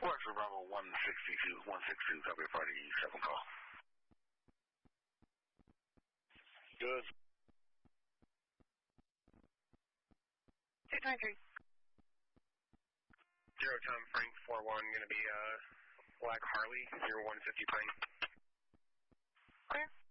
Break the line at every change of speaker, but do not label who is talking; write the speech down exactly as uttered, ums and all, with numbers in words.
Western Bravo one sixty-two, one sixty-two, copy Friday seven call. Good.
two twenty-three.
Zero Tom Frank four one, going to be uh, Black Harley, zero one fifty Pine.
Clear.